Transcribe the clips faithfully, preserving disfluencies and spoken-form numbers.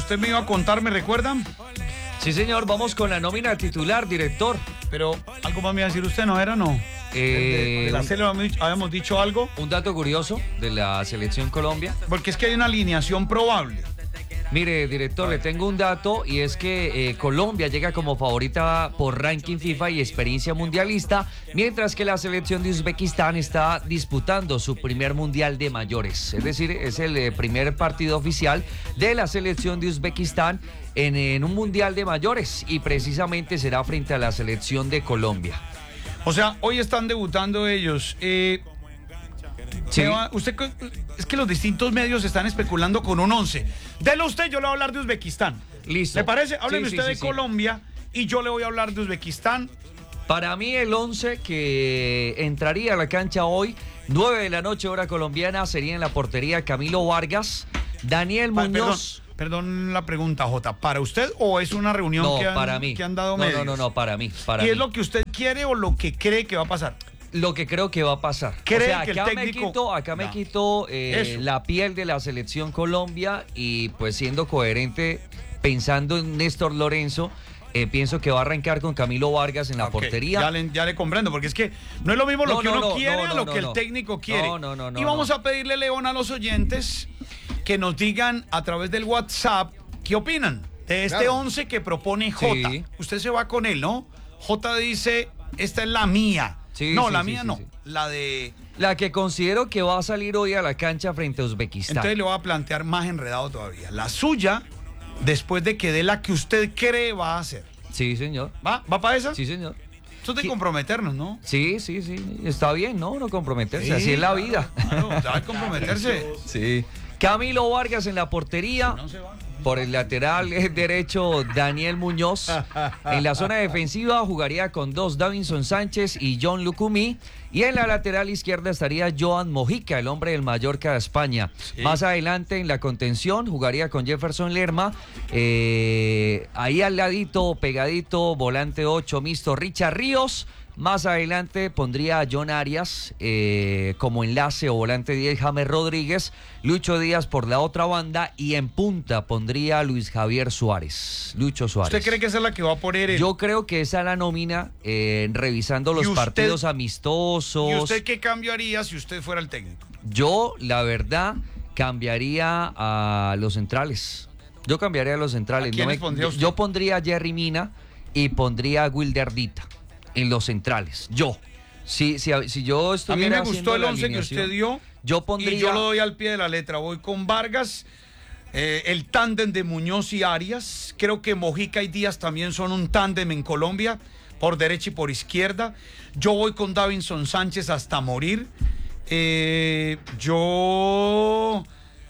usted me iba a contar, ¿me recuerdan? Sí, señor, vamos con la nómina titular, director. Pero algo más me iba a decir usted, ¿no era, no? Eh, de, de la serie habíamos dicho, habíamos dicho algo. Un dato curioso de la selección Colombia. Porque es que hay una alineación probable. Mire, director, le tengo un dato y es que eh, Colombia llega como favorita por ranking FIFA y experiencia mundialista, mientras que la selección de Uzbekistán está disputando su primer mundial de mayores. Es decir, es el eh, primer partido oficial de la selección de Uzbekistán en, en un mundial de mayores y precisamente será frente a la selección de Colombia. O sea, hoy están debutando ellos. Eh, Sí. va, usted, es que los distintos medios están especulando con un once. Delo usted, yo le voy a hablar de Uzbekistán. Listo. ¿Le parece? Hábleme Sí, usted sí, de sí, Colombia y yo le voy a hablar de Uzbekistán. Para mí el once que entraría a la cancha hoy, nueve de la noche hora colombiana, sería en la portería Camilo Vargas, Daniel Pa- Muñoz. Perdón, perdón la pregunta, Jota. ¿Para usted o es una reunión No, que, han, para mí. que han dado no, medios? no, no, no, para mí. Para ¿Y mí. es lo que usted quiere o lo que cree que va a pasar? Lo que creo que va a pasar. ¿Cree o sea, que el acá técnico- me quito, acá me No. quito eh, Eso. la piel de la selección Colombia y pues siendo coherente, pensando en Néstor Lorenzo, eh, pienso que va a arrancar con Camilo Vargas en la Ok, portería. Ya le, ya le comprendo, porque es que no es lo mismo lo No, que no, uno no, quiere no, a no, lo no, que no. el técnico quiere. No, no, no, no, y vamos no. a pedirle, León, a los oyentes que nos digan a través del WhatsApp qué opinan de este Claro. once que propone Jota. Sí. Usted se va con él, ¿no? Jota dice, esta es la mía. Sí, no, sí, la sí, mía sí, no, sí. la de... La que considero que va a salir hoy a la cancha frente a Uzbekistán. Entonces le voy a plantear más enredado todavía. La suya, después de que dé la que usted cree va a hacer. Sí, señor. ¿Va? ¿Va para esa? Sí, señor. Esto es de Sí. comprometernos, ¿no? Sí, sí, sí. Está bien, ¿no? No comprometerse. Sí, Así es la claro, vida. Claro, ya hay que comprometerse. Sí. Camilo Vargas en la portería. No se va. Por el lateral derecho, Daniel Muñoz. En la zona defensiva jugaría con dos, Davinson Sánchez y John Lucumí. Y en la lateral izquierda estaría Joan Mojica, el hombre del Mallorca de España. Sí. Más adelante en la contención jugaría con Jefferson Lerma. Eh, ahí al ladito, pegadito, volante ocho mixto, Richard Ríos. Más adelante pondría a John Arias eh, como enlace o volante diez, James Rodríguez, Lucho Díaz por la otra banda y en punta pondría a Luis Javier Suárez, Lucho Suárez. ¿Usted cree que esa es la que va a poner él? Yo creo que esa es la nómina, eh, revisando los ¿Y usted- partidos amistosos. ¿Y usted qué cambio haría si usted fuera el técnico? Yo, la verdad, cambiaría a los centrales. Yo cambiaría a los centrales. ¿A quiénes me- pondría usted? Yo pondría a Jerry Mina y pondría a Wilder Dita en los centrales. Yo. Si, si, si yo A mí estuviera me gustó haciendo el la once que alineación, usted dio. Yo pondría... Y yo lo doy al pie de la letra. Voy con Vargas, eh, el tándem de Muñoz y Arias. Creo que Mojica y Díaz también son un tándem en Colombia, por derecha y por izquierda. Yo voy con Davinson Sánchez hasta morir. Eh, yo...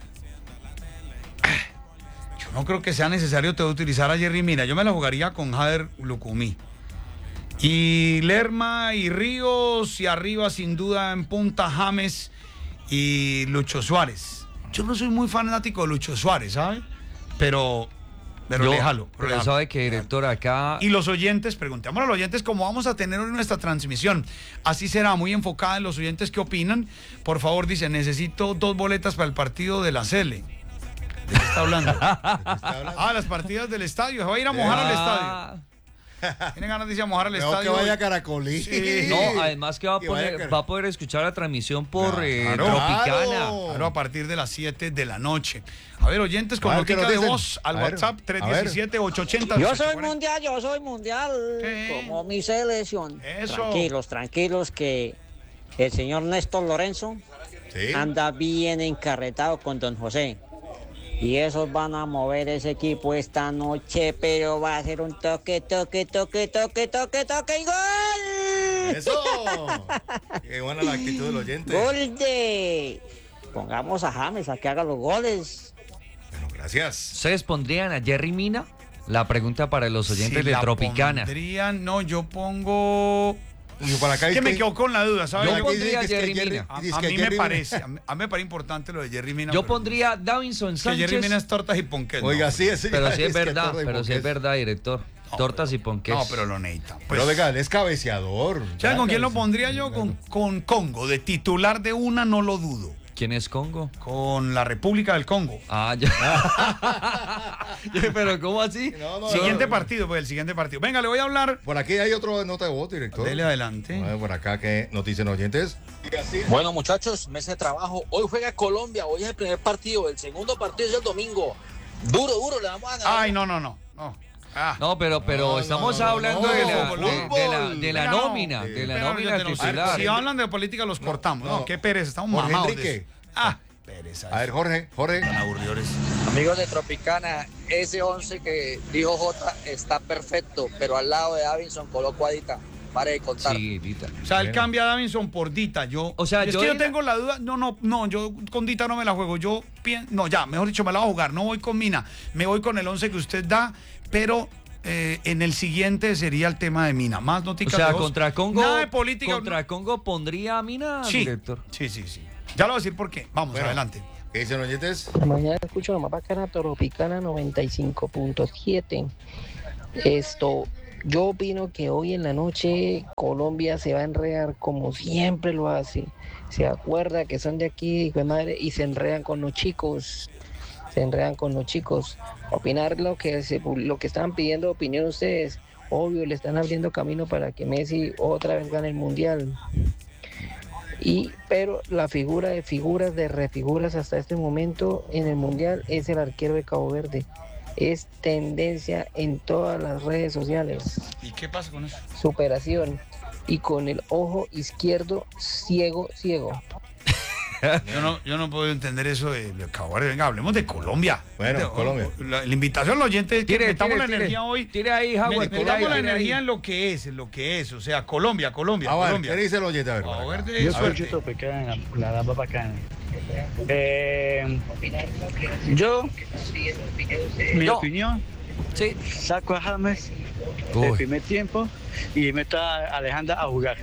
Yo no creo que sea necesario te utilizar a Jerry Mina. Yo me la jugaría con Jader Lucumí. Y Lerma y Ríos y arriba sin duda en punta James y Lucho Suárez. Yo no soy muy fanático de Lucho Suárez, ¿sabe? Pero, pero yo, déjalo. pero déjalo. sabe que, director, acá... Y los oyentes, preguntemos a los oyentes cómo vamos a tener hoy nuestra transmisión. Así será, muy enfocada en los oyentes que opinan. Por favor, dice, necesito dos boletas para el partido de la Cele. ¿De qué está hablando? Ah, las partidas del estadio. Se va a ir a mojar al estadio. Ah, Tiene ganas de ir a mojar al Mejor estadio. que vaya hoy? a Caracolí. Sí. no, además que va a, Que vaya poner, Car- va a poder escuchar la transmisión por Claro. eh, Claro. Tropicana. Claro. Claro, a partir de las siete de la noche. A ver, oyentes con A ver, ¿qué notica nos de dicen? voz al A ver, WhatsApp a tres ver. uno siete, ocho ocho cero. Yo soy mundial, yo soy mundial, Sí. como mi selección. Eso. Tranquilos, tranquilos, que el señor Néstor Lorenzo Sí. anda bien encarretado con don José. Y esos van a mover ese equipo esta noche, pero va a ser un toque, toque, toque, toque, toque, toque y gol. Eso. Qué buena la actitud del oyente. Gol de... Pongamos a James a que haga los goles. Bueno, gracias. ¿Ustedes pondrían a Jerry Mina? La pregunta para los oyentes Si de la Tropicana. pondrían, no, yo pongo... Y para acá Es que dice me quedo con la duda, ¿sabes? Yo A, Aquí pondría dice que Jerry Jerry- Mina. a dice que mí me Jerry Mina- parece, a mí, a mí me parece importante lo de Jerry Mina. Yo pero- pondría Davinson Que Jerry Sánchez. Mina es tortas y ponqués. Oiga, no, sí, es. Pero sí es que verdad, torta y pero sí es ponqués. verdad, director. Tortas y ponqués. No, pero lo necesita. Pues, Pero venga, él es cabeceador. ¿saben con quién lo cabece- pondría yo? Con, con Congo, de titular de una, no lo dudo. ¿Quién es Congo? Con la República del Congo. Ah, ya. Pero ¿cómo así? No, no, Siguiente no. partido, pues el siguiente partido. Venga, le voy a hablar. Por aquí hay otra nota de voz, director. Dele adelante. Bueno, por acá, ¿qué nos dicen los oyentes? Bueno, muchachos, mesa de trabajo. Hoy juega Colombia, hoy es el primer partido. El segundo partido es el domingo. Duro, duro, le vamos a ganar. Ay, no, no, no. no. Ah. No, pero, pero No, estamos no, no, hablando no, de, la, fútbol, de, de la, fútbol. de la Venga, no. nómina, de la Pero nómina yo te lo- titular. Si hablan de política, los cortamos. No, no. qué pereza. Estamos Jorge mamados. de Enrique. eso. Ah, pereza. A ver, Jorge, Jorge. Tan aburridores. Amigos de Tropicana, ese once que dijo Jota está perfecto, pero al lado de Davinson coloco a Dita. Pare de contar. Sí, Dita. O sea, él Bueno. cambia a Davinson por Dita. Yo, O sea, es yo que yo diría- tengo la duda. No, no, no. Yo con Dita no me la juego. Yo pienso. No, ya, mejor dicho, me la voy a jugar. No voy con Mina. Me voy con el once que usted da, pero. Eh, en el siguiente sería el tema de Mina. Más O noticias sea, de voz. contra Congo, Nada de política. contra Congo pondría a Mina, sí, director. sí, sí, sí. Ya lo voy a decir por qué. Vamos, Bueno. adelante. ¿Qué dicen los oyentes? Mañana escucho la más bacana Tropicana noventa y cinco punto siete. Esto, yo opino que hoy en la noche Colombia se va a enredar como siempre lo hace. Se acuerda que son de aquí, hijo de madre, y se enredan con los chicos. Se enredan con los chicos. Opinar lo que se, lo que estaban pidiendo opinión ustedes. Obvio, le están abriendo camino para que Messi otra vez gane el mundial. Y, pero la figura de figuras, de refiguras hasta este momento en el mundial es el arquero de Cabo Verde. Es tendencia en todas las redes sociales. ¿Y qué pasa con eso? Superación. Y con el ojo izquierdo ciego, ciego. Yo no, yo no puedo entender eso de, de Cabo Verde. Venga, hablemos de Colombia. Bueno, De- Colombia. La, la invitación al oyente es que Tire, metamos tire, la tire. energía hoy. Tire ahí, Howard, Me- tire metamos ahí, la tire energía ahí. en lo que es, en lo que es. O sea, Colombia, Colombia, A ver, Colombia. ¿qué dice el oyente? A ver, por Cabo acá. Verde, Yo suerte. escucho Tropicana, la dama bacana. Eh, yo, mi Yo. opinión, Sí. saco a James el Uy. primer tiempo y meto a Alejandra a jugar.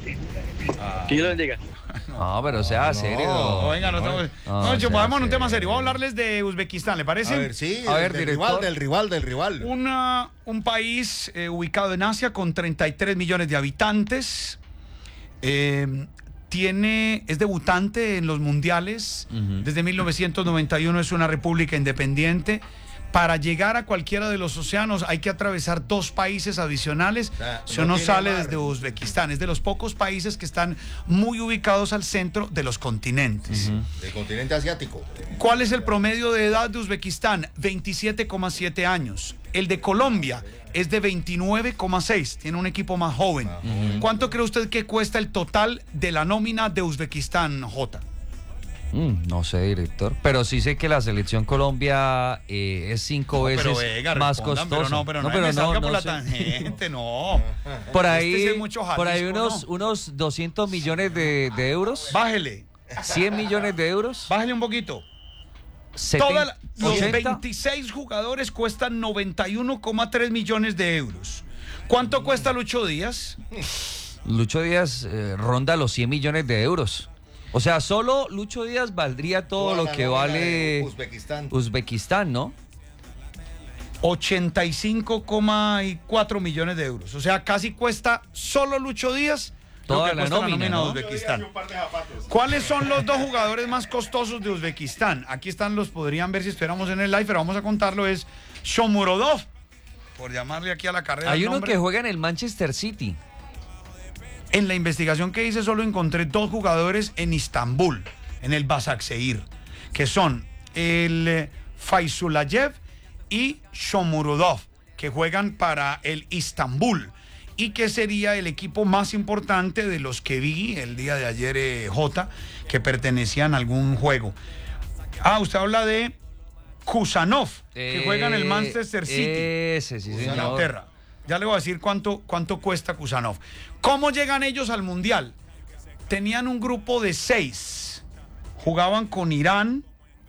Que Dios lo bendiga. No, pero sea No, serio. No, venga, no No, estamos. no, No, sea vamos en un tema serio. serio. Vamos a hablarles de Uzbekistán, ¿le parece? A ver, sí, A ver, del director. rival, del rival, del rival. Una, un país eh, ubicado en Asia con treinta y tres millones de habitantes. Eh, tiene, es debutante en los mundiales. Ujú. Desde mil novecientos noventa y uno es una república independiente. Para llegar a cualquiera de los océanos hay que atravesar dos países adicionales. sea, Si no uno tiene sale mar. desde Uzbekistán, es de los pocos países que están muy ubicados al centro de los continentes. Del continente asiático. ¿Cuál es el promedio de edad de Uzbekistán? veintisiete coma siete años. El de Colombia es de veintinueve coma seis. Tiene un equipo más joven. ¿Cuánto cree usted que cuesta el total de la nómina de Uzbekistán, Jota? Mm, no sé, director. Pero sí sé que la selección Colombia eh, es cinco veces Pero venga, más respondan, costosa. pero no, pero no, me salga por la sé. tangente, no. Por Este ahí, sí es mucho por ahí Jalisco, unos, ¿no? unos doscientos millones de, de euros. Bájele, cien millones de euros. bájele un poquito. setenta, Toda la- los ochenta. veintiséis jugadores cuestan noventa y uno coma tres millones de euros. ¿Cuánto cuesta Lucho Díaz? Lucho Díaz eh, ronda los cien millones de euros. O sea, solo Lucho Díaz valdría todo Toda lo la que nómina vale de Uzbekistán. Uzbekistán, ¿no? ochenta y cinco coma cuatro millones de euros. O sea, casi cuesta solo Lucho Díaz lo Toda que la cuesta nómina, de ¿no? Uzbekistán. ¿Cuáles son los dos jugadores más costosos de Uzbekistán? Aquí están, los podrían ver si esperamos en el live, pero vamos a contarlo. Es Shomurodov, por llamarle aquí a la carrera. Hay el uno nombre. que juega en el Manchester City. En la investigación que hice solo encontré dos jugadores en Istambul, en el Başakşehir, que son el eh, Faizulayev y Shomurodov, que juegan para el Istambul y que sería el equipo más importante de los que vi el día de ayer, eh, Jota, que pertenecían a algún juego. Ah, usted habla de Kusanov, que juega en el Eh, Manchester City. Ese, sí, de señor. Inglaterra. Ya le voy a decir cuánto, cuánto cuesta Kusanov. ¿Cómo llegan ellos al Mundial? Tenían un grupo de seis. Jugaban con Irán.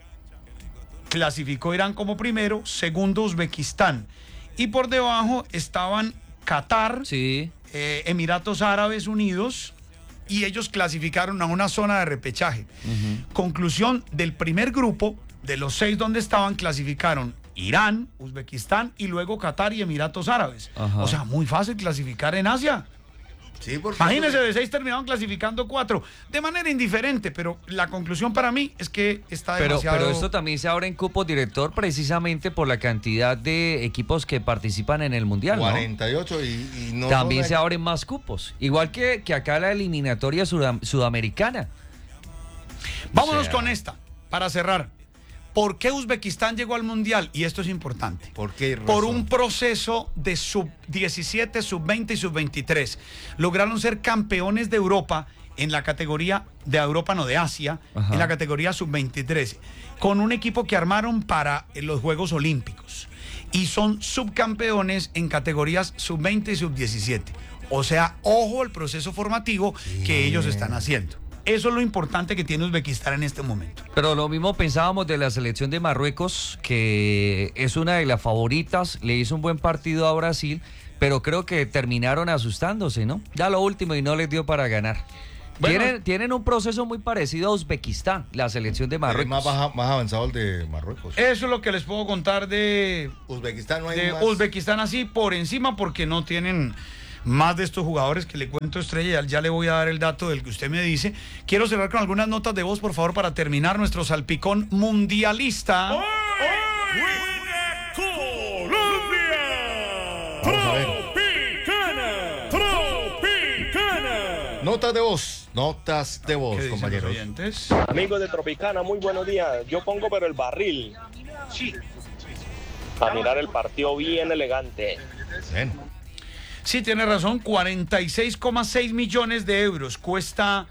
Clasificó Irán como primero. Segundo, Uzbekistán. Y por debajo estaban Qatar, Sí. eh, Emiratos Árabes Unidos. Y ellos clasificaron a una zona de repechaje. Conclusión del primer grupo, de los seis donde estaban, clasificaron Irán, Uzbekistán y luego Qatar y Emiratos Árabes. Ajá. O sea, muy fácil clasificar en Asia. Sí, porque Imagínense, de seis terminaron clasificando cuatro, de manera indiferente, pero la conclusión para mí es que está Pero, demasiado... pero esto también se abre en cupos, director, precisamente por la cantidad de equipos que participan en el Mundial, ¿no? cuarenta y ocho y, y no También son- se abren más cupos, igual que, que acá la eliminatoria sudam- sudamericana. Vámonos O sea, con esta, para cerrar. ¿Por qué Uzbekistán llegó al Mundial? Y esto es importante. ¿Por qué Por razón? un proceso de sub diecisiete, sub veinte y sub veintitrés. Lograron ser campeones de Europa en la categoría de Europa, no de Asia, Ajá. en la categoría sub veintitrés, con un equipo que armaron para los Juegos Olímpicos. Y son subcampeones en categorías sub veinte y sub diecisiete. O sea, ojo al proceso formativo que ellos están haciendo. Eso es lo importante que tiene Uzbekistán en este momento. Pero lo mismo pensábamos de la selección de Marruecos, que es una de las favoritas, le hizo un buen partido a Brasil, pero creo que terminaron asustándose, ¿no? Ya lo último y no les dio para ganar. Bueno. tienen, tienen un proceso muy parecido a Uzbekistán, la selección de Es Marruecos. más, baja- más avanzado el de Marruecos. Eso es lo que les puedo contar de, Uzbekistán no hay de más. Uzbekistán así por encima, porque no tienen más de estos jugadores que le cuento, Estrella. Ya, ya le voy a dar el dato del que usted me dice. Quiero cerrar con algunas notas de voz, por favor, para terminar nuestro salpicón mundialista. Vamos a ver. Notas de voz. Notas de voz, ¿Qué dicen los compañeros. oyentes? Amigos de Tropicana, muy buenos días. Yo pongo pero el barril. A mirar el partido bien elegante. Bien. Sí, tiene razón, cuarenta y seis coma seis millones de euros cuesta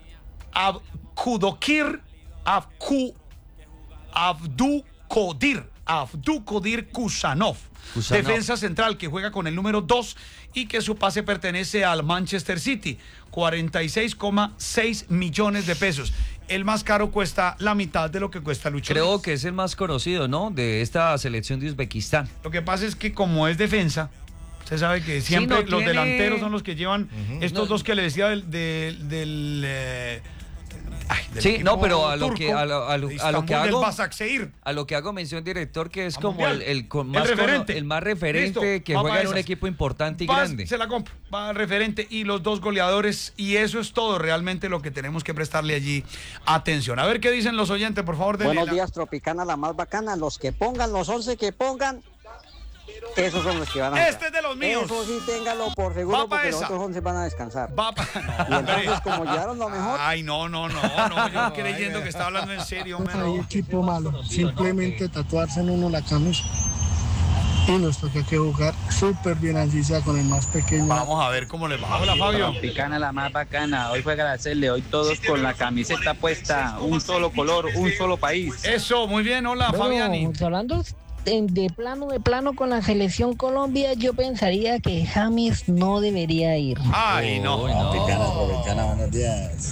Abdukir Abku Abdukodir Abdukodir Kusanov, Kusanov. defensa central que juega con el número dos y que su pase pertenece al Manchester City. cuarenta y seis coma seis millones de pesos. El más caro cuesta la mitad de lo que cuesta Lucho. Creo Díaz. que es el más conocido, ¿no? De esta selección de Uzbekistán. Lo que pasa es que como es defensa, usted sabe que siempre no los tiene- delanteros son los que llevan estos No. dos que le decía del... del, del, eh, ay, del Sí, equipo no, pero a lo turco, que- a lo- a lo- de a lo que Istambul, del hago- Başakşehir. A lo que hago mención, director, que es A como Mundial. el, el con- El más, cono- referente. el más referente Listo, que va juega pa' en un esas. equipo importante y Vas, grande. Se la compro, va referente y los dos goleadores, y eso es todo realmente lo que tenemos que prestarle allí atención. A ver qué dicen los oyentes, por favor. denle Buenos la- días, Tropicana, la más bacana. Los que pongan, los once que pongan, esos son los que van a Este es de los míos. Eso sí, téngalo por Va seguro, pa' porque los esa. otros once van a descansar. Va pa- Y entonces, como llevaron lo mejor, Ay, no, no, no, no, yo creyendo que está hablando en serio, hombre, Hay no. equipo malo, simplemente tatuarse en uno la camisa. Y nos toca que jugar súper bien, así sea con el más pequeño. Vamos a ver cómo le va. Hola, Fabio. Tropicana la más bacana, hoy juega la Cele, hoy todos con la camiseta puesta, un solo color, un solo país. Eso, muy bien, hola, Fabiani. Bueno, hablando de, de plano, de plano con la selección Colombia, yo pensaría que James no debería ir. Ay, no. Uy, no. Tropicana, Tropicana, buenos días.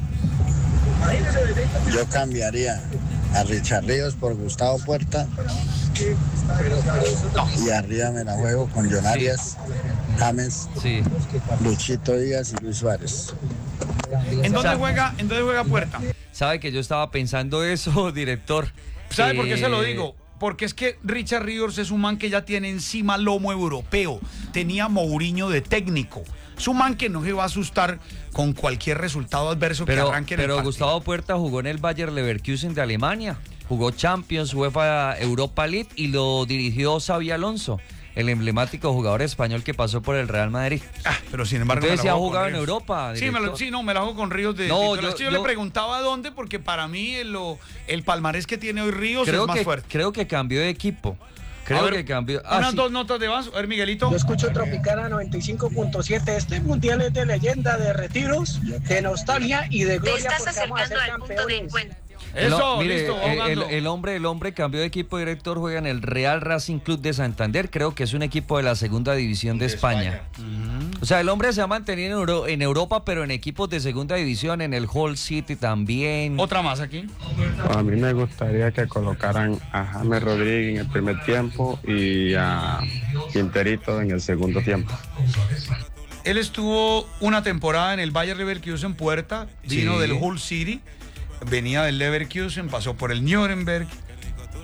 Yo cambiaría a Richard Ríos por Gustavo Puerta y arriba me la juego con John Arias, James, Sí. Luchito Díaz y Luis Suárez. ¿En dónde juega, en dónde juega Puerta? Sabe que yo estaba pensando eso, director. ¿Sabe por qué se lo Eh, digo? Porque es que Richard Ríos es un man que ya tiene encima lomo europeo. Tenía Mourinho de técnico. Es un man que no se va a asustar con cualquier resultado adverso que Pero, arranque en el pero partido. Gustavo Puerta jugó en el Bayer Leverkusen de Alemania. Jugó Champions, UEFA Europa League y lo dirigió Xabi Alonso, el emblemático jugador español que pasó por el Real Madrid. Ah, pero sin embargo. Entonces me la sí ha juego con jugado en Ríos. Europa, Sí, me lo- director. sí, no, me la hago con Ríos de No, titular. yo- Sí, yo, yo- le preguntaba dónde, porque para mí el, lo- el palmarés que tiene hoy Ríos Creo es más que, fuerte. creo que cambió de equipo. Creo A ver, que cambió. Ah, unas sí. dos notas de vaso. A ver, Miguelito. Yo escucho Tropicana noventa y cinco punto siete. Este mundial es de leyenda, de retiros, de nostalgia y de gloria. porque vamos a ser campeones. El- Eso, mire, listo, el, el- ahogando. el hombre, el hombre cambió de equipo, director, juega en el Real Racing Club de Santander, creo que es un equipo de la segunda división de, De España. O sea, el hombre se ha mantenido en, Euro- en Europa, pero en equipos de segunda división, en el Hull City también. Otra más aquí. A mí me gustaría que colocaran a James Rodríguez en el primer tiempo y a Quinterito en el segundo tiempo. Él estuvo una temporada en el Bayer Leverkusen Puerta, vino Sí. del Hull City, venía del Leverkusen, pasó por el Nuremberg.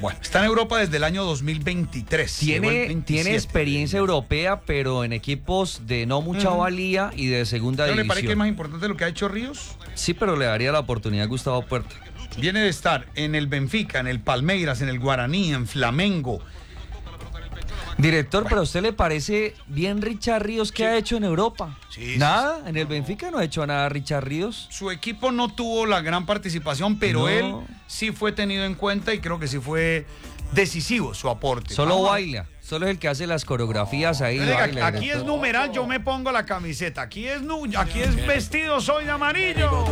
Bueno, está en Europa desde el año dos mil veintitrés. Tiene, tiene experiencia europea, pero en equipos de no mucha uh-huh. valía y de segunda ¿No división. le parece que es más importante lo que ha hecho Ríos? Sí, pero le daría la oportunidad a Gustavo Puerta. Viene de estar en el Benfica, en el Palmeiras, en el Guaraní, en Flamengo. Director, bueno. ¿pero a usted le parece bien Richard Ríos que sí. ha hecho en Europa? Sí, ¿Nada? Sí, sí. ¿En el Benfica no ha hecho nada Richard Ríos? Su equipo no tuvo la gran participación, pero no. él sí fue tenido en cuenta y creo que sí fue decisivo su aporte. Solo Vamos. baila, solo es el que hace las coreografías ahí. Oiga, baila, aquí director. Es numeral, yo me pongo la camiseta. Aquí es, nu aquí es vestido, soy de amarillo.